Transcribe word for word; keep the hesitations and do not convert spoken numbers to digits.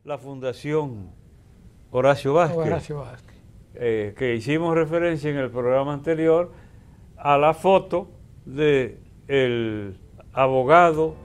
la Fundación Horacio Vázquez, Horacio Vázquez. Eh, que hicimos referencia en el programa anterior a la foto de el abogado